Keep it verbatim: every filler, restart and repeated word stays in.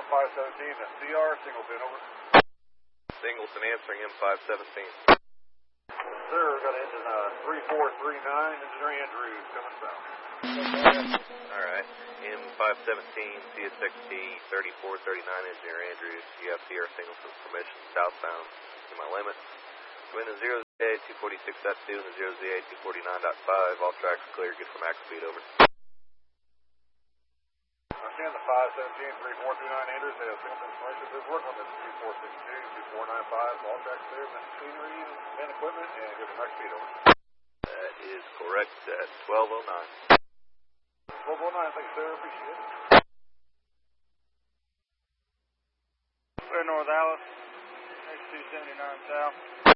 five seventeen, that's C R, Singleton, over. Singleton answering M five seventeen. Sir, we've got engine uh, three four three nine, Engineer Andrews, coming south. All right, M five seventeen, C S X T thirty-four thirty-nine, Engineer Andrews, you have Sierra Singleton's permission, southbound to my limit. Wind is zero Z A two forty-six point two and the zero Z A two forty-nine point five, all tracks clear, good for max speed, over. Understand the five seventeen, three four three nine, Andrews, has Singleton's permission, says work on this two four six two, two four nine five, all tracks clear, machinery and equipment, and good for max speed, over. That is correct at twelve oh nine. twelve oh nine, thank you, sir, appreciate it. Clear North Alice, X two seventy-nine South.